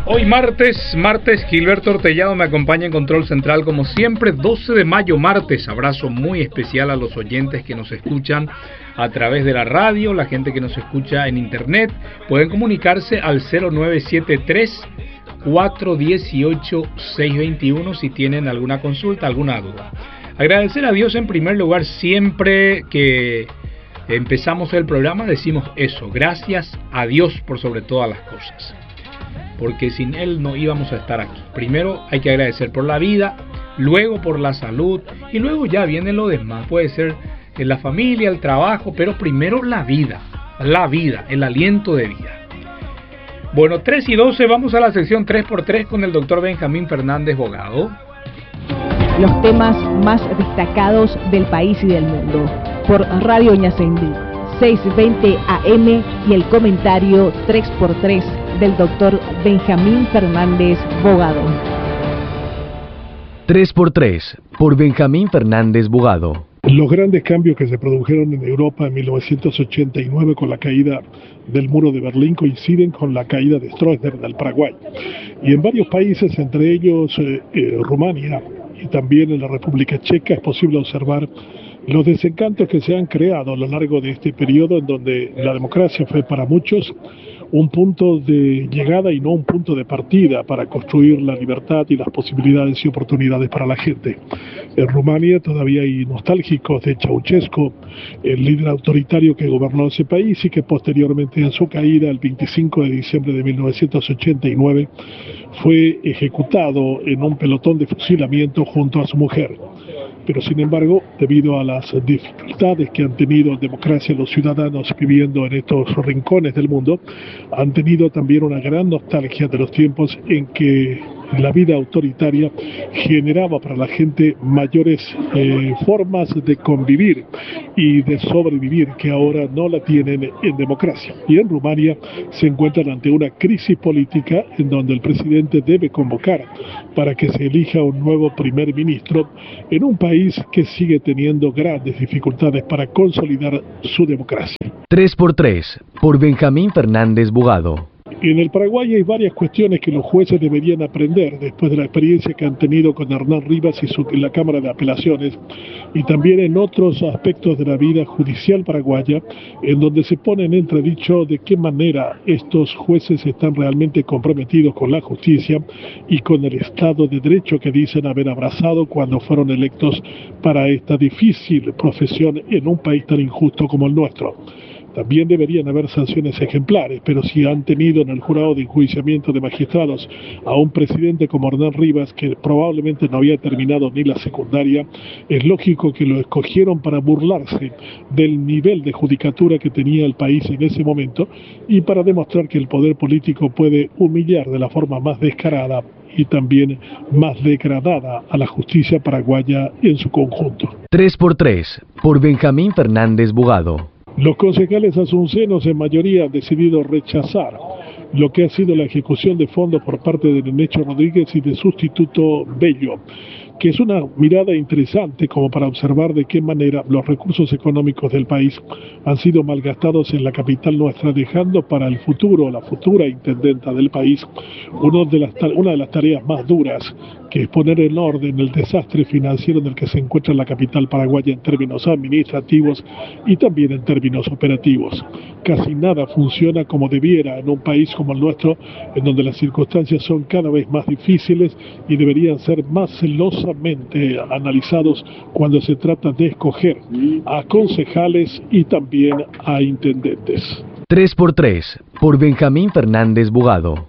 Hoy martes, Gilberto Ortellado me acompaña en Control Central como siempre, 12 de mayo, martes. Abrazo muy especial a los oyentes que nos escuchan a través de la radio, la gente que nos escucha en internet. Pueden comunicarse al 0973-418-621 si tienen alguna consulta, alguna duda. Agradecer a Dios en primer lugar. Siempre que empezamos el programa decimos eso, gracias a Dios por sobre todas las cosas, porque sin Él no íbamos a estar aquí. Primero hay que agradecer por la vida, luego por la salud, y luego ya viene lo demás. Puede ser en la familia, el trabajo, pero primero la vida, el aliento de vida. Bueno, 3:12, vamos a la sección 3x3 con el doctor Benjamín Fernández Bogado. Los temas más destacados del país y del mundo, por Radio Ñacendí, 6:20 AM, y el comentario 3x3 del doctor Benjamín Fernández Bogado. 3x3 por Benjamín Fernández Bogado. Los grandes cambios que se produjeron en Europa en 1989 con la caída del muro de Berlín coinciden con la caída de Stroessner del Paraguay. Y en varios países, entre ellos Rumania y también en la República Checa, es posible observar los desencantos que se han creado a lo largo de este periodo, en donde la democracia fue para muchos un punto de llegada y no un punto de partida para construir la libertad y las posibilidades y oportunidades para la gente. En Rumania todavía hay nostálgicos de Ceausescu, el líder autoritario que gobernó ese país y que posteriormente, en su caída el 25 de diciembre de 1989, fue ejecutado en un pelotón de fusilamiento junto a su mujer. Pero sin embargo, debido a las dificultades que han tenido en democracia los ciudadanos viviendo en estos rincones del mundo, han tenido también una gran nostalgia de los tiempos en que la vida autoritaria generaba para la gente mayores formas de convivir y de sobrevivir que ahora no la tienen en democracia. Y en Rumania se encuentran ante una crisis política en donde el presidente debe convocar para que se elija un nuevo primer ministro en un país que sigue teniendo grandes dificultades para consolidar su democracia. 3x3 por Benjamín Fernández Bogado. En el Paraguay hay varias cuestiones que los jueces deberían aprender después de la experiencia que han tenido con Hernán Rivas y la Cámara de Apelaciones, y también en otros aspectos de la vida judicial paraguaya, en donde se pone en entredicho de qué manera estos jueces están realmente comprometidos con la justicia y con el Estado de Derecho que dicen haber abrazado cuando fueron electos para esta difícil profesión en un país tan injusto como el nuestro. También deberían haber sanciones ejemplares, pero si han tenido en el jurado de enjuiciamiento de magistrados a un presidente como Hernán Rivas, que probablemente no había terminado ni la secundaria, es lógico que lo escogieron para burlarse del nivel de judicatura que tenía el país en ese momento y para demostrar que el poder político puede humillar de la forma más descarada y también más degradada a la justicia paraguaya en su conjunto. 3x3 por Benjamín Fernández Bogado. Los concejales asuncenos en mayoría han decidido rechazar lo que ha sido la ejecución de fondos por parte de Nenecho Rodríguez y de sustituto Bello, que es una mirada interesante como para observar de qué manera los recursos económicos del país han sido malgastados en la capital nuestra, dejando para el futuro, la futura intendenta del país, una de las tareas más duras, que es poner en orden el desastre financiero en el que se encuentra la capital paraguaya en términos administrativos y también en términos operativos. Casi nada funciona como debiera en un país como el nuestro, en donde las circunstancias son cada vez más difíciles y deberían ser más celosamente analizados cuando se trata de escoger a concejales y también a intendentes. 3x3 por Benjamín Fernández Bogado.